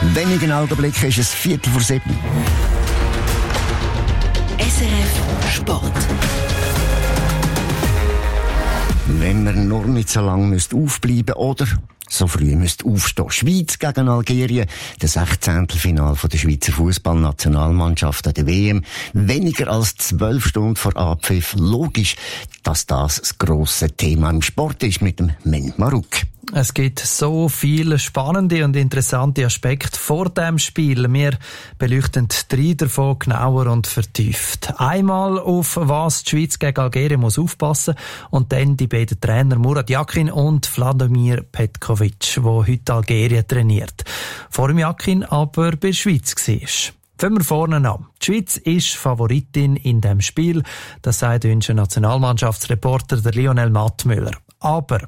Wenigen Augenblicken ist es 6:45. SRF Sport. Wenn man nur nicht so lange aufbleiben oder so früh aufstehen. Schweiz gegen Algerien, das 16. Finale der Schweizer Fußballnationalmannschaft an der WM. Weniger als 12 Stunden vor Abpfiff. Logisch, dass das grosse Thema im Sport ist mit dem Men Maruk. Es gibt so viele spannende und interessante Aspekte vor dem Spiel. Wir beleuchten 3 davon genauer und vertieft. Einmal, auf was die Schweiz gegen Algerien muss aufpassen und dann die beiden Trainer Murat Yakin und Vladimir Petkovic, der heute Algerien trainiert. Vor dem Yakin aber bei der Schweiz war. Fangen wir vorne an. Die Schweiz ist Favoritin in diesem Spiel, das sagt unser Nationalmannschaftsreporter der Lionel Mattmüller. Aber,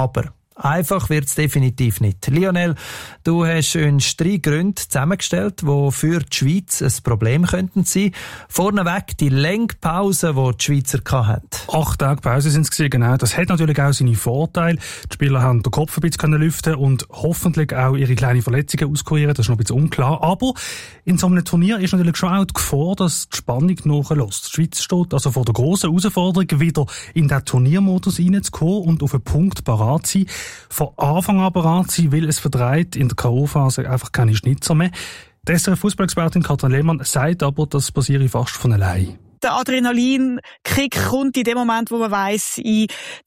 einfach wird's definitiv nicht. Lionel, du hast uns 3 Gründe zusammengestellt, die für die Schweiz ein Problem könnten sein. Vorneweg die Lenkpause, die die Schweizer hatten. 8 Tage Pause sind es gewesen, genau. Das hat natürlich auch seine Vorteile. Die Spieler haben den Kopf ein bisschen lüften und hoffentlich auch ihre kleinen Verletzungen auskurieren. Das ist noch ein bisschen unklar. Aber in so einem Turnier ist natürlich schon auch die Gefahr, dass die Spannung nachlässt. Die Schweiz steht also vor der grossen Herausforderung, wieder in den Turniermodus reinzukommen und auf einen Punkt parat zu sein. Von Anfang an parat sein, weil es verdreht in der K.O.-Phase einfach keine Schnitzer mehr. Die SRF-Fußballexpertin Katrin Lehmann sagt aber, das passiere fast von allein. Der Adrenalinkick kommt in dem Moment, wo man weiss, in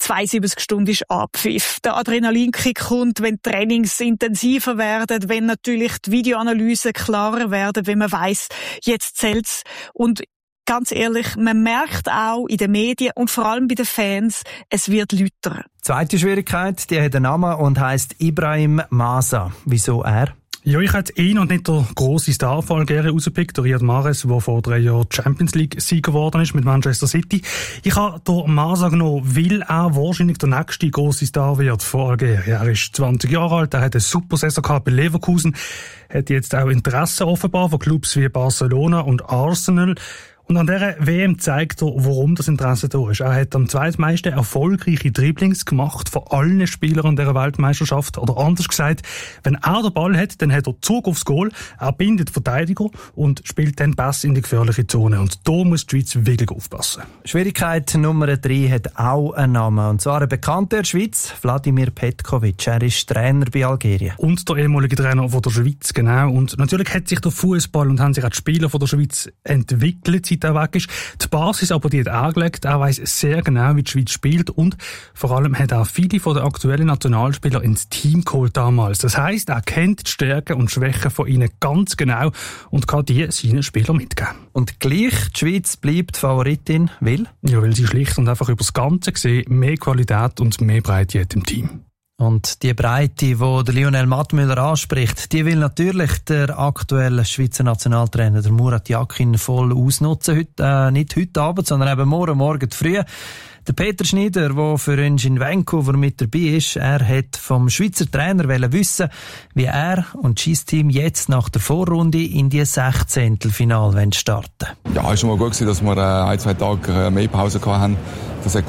72 Stunden ist Abpfiff. Der Adrenalinkick kommt, wenn die Trainings intensiver werden, wenn natürlich die Videoanalysen klarer werden, wenn man weiss, jetzt zählt's. Und ganz ehrlich, man merkt auch in den Medien und vor allem bei den Fans, es wird lauter. Die zweite Schwierigkeit, die hat einen Namen und heisst Ibrahim Masa. Wieso er? Ja, ich hätte ihn und nicht der grosse Star von Algerien rausgepickt, der Riyad Mahrez, der vor 3 Jahren Champions League-Sieger geworden ist mit Manchester City. Ich habe den Masa genommen, weil er wahrscheinlich der nächste grosse Star wird von Algerien. Er ist 20 Jahre alt, er hat eine super Saison gehabt bei Leverkusen, hat jetzt auch Interesse offenbar von Clubs wie Barcelona und Arsenal. Und an dieser WM zeigt er, warum das Interesse da ist. Er hat am zweitmeisten erfolgreiche Dribblings gemacht von allen Spielern dieser Weltmeisterschaft. Oder anders gesagt, wenn er den Ball hat, dann hat er Zug aufs Goal, er bindet Verteidiger und spielt dann Pass in die gefährliche Zone. Und da muss die Schweiz wirklich aufpassen. Schwierigkeit Nummer 3 hat auch einen Namen. Und zwar ein Bekannter der Schweiz, Vladimir Petkovic. Er ist Trainer bei Algerien. Und der ehemalige Trainer von der Schweiz, genau. Und natürlich hat sich der Fußball und haben sich auch die Spieler von der Schweiz entwickelt, seit er weg ist. Die Basis aber, die hat er gelegt. Er weiss sehr genau, wie die Schweiz spielt und vor allem hat er viele von den aktuellen Nationalspielern ins Team geholt damals. Das heisst, er kennt die Stärken und Schwächen von ihnen ganz genau und kann die seinen Spielern mitgeben. Und gleich, die Schweiz bleibt Favoritin, weil? Ja, weil sie schlicht und einfach über das Ganze gesehen mehr Qualität und mehr Breite hat im Team. Und die Breite, die der Lionel Mattmüller anspricht, die will natürlich der aktuelle Schweizer Nationaltrainer, der Murat Yakin, voll ausnutzen. Heute, nicht heute Abend, sondern eben morgen früh. Der Peter Schneider, der für uns in Vancouver mit dabei ist, er hat vom Schweizer Trainer wissen, wie er und sein Team jetzt nach der Vorrunde in die 16. Finale starten. Ja, es war schon mal gut, dass wir 1-2 Tage mehr Pause hatten. Das hat